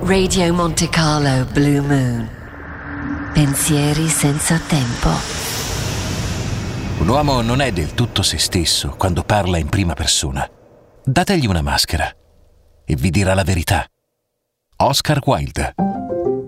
Radio Monte Carlo Blue Moon. Pensieri senza tempo. Un uomo non è del tutto se stesso quando parla in prima persona. Dategli una maschera e vi dirà la verità. Oscar Wilde.